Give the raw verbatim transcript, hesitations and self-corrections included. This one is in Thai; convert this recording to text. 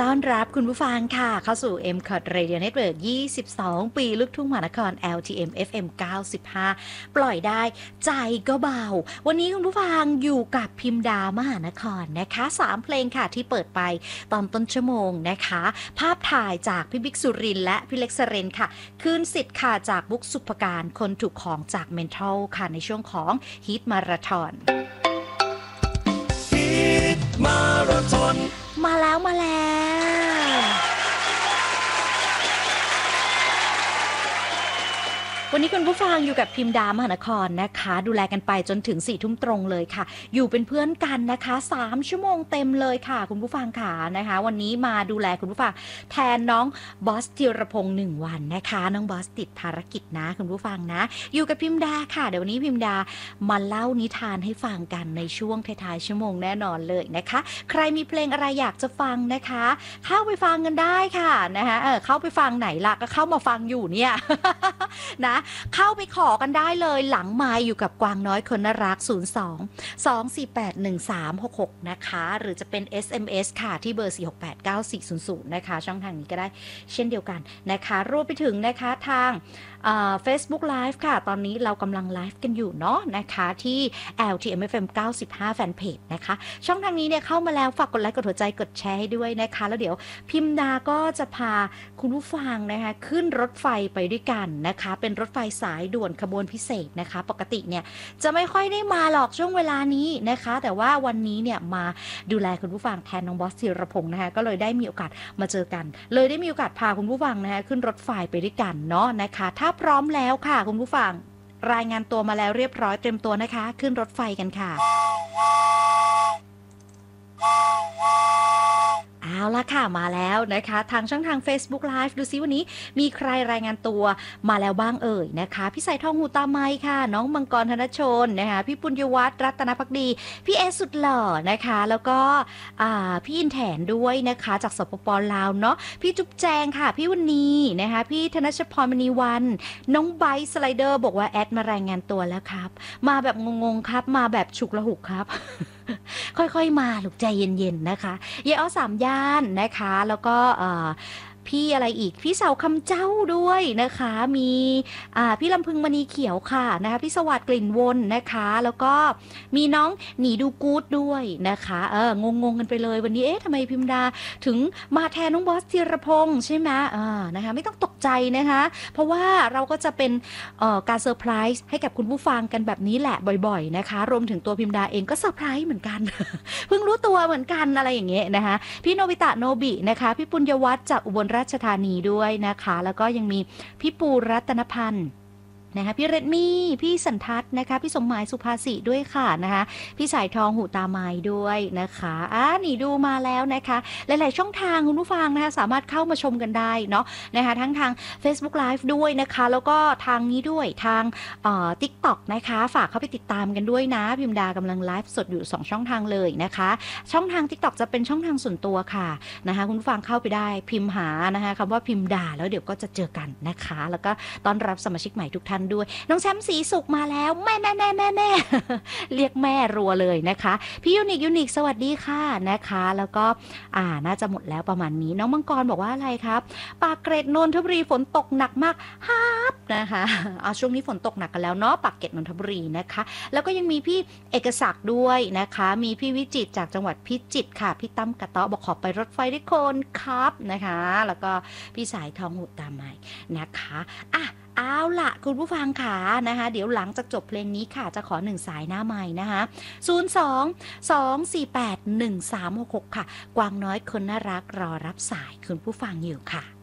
ต้อนรับคุณผู้ฟังค่ะเข้าสู่ เอ็ม คอท Radio Network ยี่สิบสอง ปีลูกทุ่งมหานคร แอล ที เอ็ม เอฟ เอ็ม เก้าสิบห้า ปล่อยได้ใจก็เบาวันนี้คุณผู้ฟังอยู่กับพิมดามหานครนะคะสามเพลงค่ะที่เปิดไปตอนต้นชั่วโมงนะคะภาพถ่ายจากพี่บิ๊กสุรินทร์และพี่เล็กสเรนค่ะคืนสิทธิ์ค่ะจากบุ๊กสุภการคนถูกของจากเมนทัลค่ะในช่วงของฮิตมาราธอนมาราธอนมาแล้วมาแล้ววันนี้คุณผู้ฟังอยู่กับพิมดามหานครนะคะดูแลกันไปจนถึงสี่ทุ่มตรงเลยค่ะอยู่เป็นเพื่อนกันนะคะสามชั่วโมงเต็มเลยค่ะคุณผู้ฟังค่ะนะคะวันนี้มาดูแลคุณผู้ฟังแทนน้องบอสธีรพงษ์หนึ่งวันนะคะน้องบอสติดภารกิจนะคุณผู้ฟังนะอยู่กับพิมดาค่ะเดี๋ยววันนี้พิมดามาเล่านิทานให้ฟังกันในช่วงท้ายๆชั่วโมงแน่นอนเลยนะคะใครมีเพลงอะไรอยากจะฟังนะคะเข้าไปฟังกันได้ค่ะนะคะเออเข้าไปฟังไหนล่ะก็เข้ามาฟังอยู่เนี่ย นะเข้าไปขอกันได้เลยหลังไมค์อยู่กับกวางน้อยคนน่ารักศูนย์ สอง สอง สี่ แปด หนึ่ง สาม หก หกนะคะหรือจะเป็น เอส เอ็ม เอส ค่ะที่เบอร์สี่ หก แปด เก้า สี่ ศูนย์ ศูนย์นะคะช่องทางนี้ก็ได้เช่นเดียวกันนะคะรวมไปถึงนะคะทางเฟซบุ๊กไลฟ์ค่ะตอนนี้เรากำลังไลฟ์กันอยู่เนาะนะคะที่ แอล ที เอ็ม เอฟ เอ็ม เก้าสิบห้า แฟนเพจนะคะช่องทางนี้เนี่ยเข้ามาแล้วฝากกดไลค์กดหัวใจกดแชร์ให้ด้วยนะคะแล้วเดี๋ยวพิมดาก็จะพาคุณผู้ฟังนะคะขึ้นรถไฟไปด้วยกันนะคะเป็นรถไฟสายด่วนขบวนพิเศษนะคะปกติเนี่ยจะไม่ค่อยได้มาหรอกช่วงเวลานี้นะคะแต่ว่าวันนี้เนี่ยมาดูแลคุณผู้ฟังแทนน้องบอสธีรพงษ์นะคะก็เลยได้มีโอกาสมาเจอกันเลยได้มีโอกาสพาคุณผู้ฟังนะคะขึ้นรถไฟไปด้วยกันเนาะนะคะถ้าพร้อมแล้วค่ะคุณผู้ฟังรายงานตัวมาแล้วเรียบร้อยเตรียมตัวนะคะขึ้นรถไฟกันค่ะเอาละค่ะมาแล้วนะคะทางช่องทาง Facebook Live ดูซิวันนี้มีใครรายงานตัวมาแล้วบ้างเอ่ยนะคะพี่สายทองหูตาไมค่ะน้องมังกรธนชนนะคะพี่ปุญญวัฒน์รัตนภักดีพี่เอสุดหล่อนะคะแล้วก็พี่อินแถนด้วยนะคะจากสปป.ลาวเนาะพี่จุ๊บแจงค่ะพี่วันนี้นะคะพี่ธนชพรมณีวันน้องไบสไลเดอร์บอกว่าแอดมารายงานตัวแล้วครับมาแบบงงๆครับมาแบบฉุกละหุกครับค่อยๆมาลูกใจเย็นๆนะคะเยอ้อสามย่านนะคะแล้วก็พี่อะไรอีกพี่สาวคำเจ้าด้วยนะคะมีพี่ลำพึงมณีเขียวค่ะนะคะพี่สวัสดิ์กลิ่นวนนะคะแล้วก็มีน้องหนีดูกู๊ดด้วยนะคะเอองงงกันไปเลยวันนี้เอ๊ะทำไมพิมดาถึงมาแทนน้องบอสธีรพงษ์ใช่ไหมอ่านะคะไม่ต้องตกใจนะคะเพราะว่าเราก็จะเป็นการเซอร์ไพรส์ให้กับคุณผู้ฟังกันแบบนี้แหละบ่อยๆนะคะรวมถึงตัวพิมดาเองก็เซอร์ไพรส์เหมือนกัน เพิ่งรู้ตัวเหมือนกันอะไรอย่างเงี้ยนะคะพี่โนบิตะโนบินะคะพี่ปุญญวัฒน์จากอุบลราชธานีด้วยนะคะแล้วก็ยังมีพี่ปูรัตนพันธ์นะคะพี่เรดมี่พี่สันทัศน์นะคะพี่สมหมายสุภาษิด้วยค่ะนะคะพี่สายทองหูตาไม้ด้วยนะคะอ่านี่ดูมาแล้วนะคะหลายๆช่องทางคุณผู้ฟังนะคะสามารถเข้ามาชมกันได้เนาะนะคะทั้งทาง Facebook Live ด้วยนะคะแล้วก็ทางนี้ด้วยทางเอ่อ TikTok นะคะฝากเข้าไปติดตามกันด้วยนะพิมดากำลังไลฟ์สดอยู่สองช่องทางเลยนะคะช่องทาง TikTok จะเป็นช่องทางส่วนตัวค่ะนะคะคุณผู้ฟังเข้าไปได้พิมพ์หานะคะคำว่าพิมดาแล้วเดี๋ยวก็จะเจอกันนะคะแล้วก็ต้อนรับสมาชิกใหม่ทุกท่านด้วยน้องแชมป์สีสุกมาแล้วแม่แม่แม่แม่แม่เรียกแม่รัวเลยนะคะพี่ยูนิคยูนิคสวัสดีค่ะนะคะแล้วก็อ่าน่าจะหมดแล้วประมาณนี้น้องมังกรบอกว่าอะไรครับปากเกร็ดนนทบุรีฝนตกหนักมากฮับนะคะเอาช่วงนี้ฝนตกหนักกันแล้วเนาะปากเกร็ดนนทบุรีนะคะแล้วก็ยังมีพี่เอกศักดิ์ด้วยนะคะมีพี่วิจิตรจากจังหวัดพิจิตรค่ะพี่ตั้มกระเตาะบอกขอไปรถไฟด้วยคนครับนะคะแล้วก็พี่สายทองหูตาไม้นะคะอ่ะเอาล่ะคุณผู้ฟังค่ะนะคะเดี๋ยวหลังจากจบเพลงนี้ค่ะจะขอหนึ่งสายหน้าไมค์นะคะศูนย์ สอง สอง สี่ แปด หนึ่ง สาม หก หกค่ะกวางน้อยคนน่ารักรอรับสายคุณผู้ฟังอยู่ค่ะ